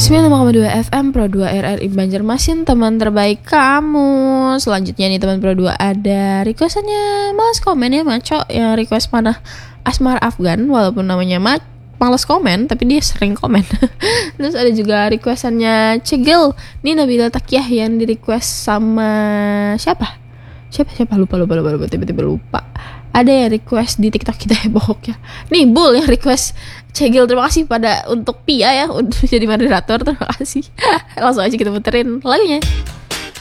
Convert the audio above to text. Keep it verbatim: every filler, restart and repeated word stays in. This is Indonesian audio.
sembilan puluh lima koma dua F M Pro dua R R I Banjarmasin, teman terbaik kamu. Selanjutnya nih teman Pro dua ada requestannya Mas komen ya Maco, yang request mana Asmar Afgan, walaupun namanya Mac males komen tapi dia sering komen. Terus ada juga requestannya Cegel, ini Nabila Takiah yang di request sama siapa? Siapa siapa lupa lupa lupa lupa tiba-tiba lupa. Ada yang request di TikTok kita ya pokoknya. Nih Bull yang request Cegel, terima kasih pada untuk Pia ya udah jadi moderator, terima kasih. Langsung aja kita puterin lagunya.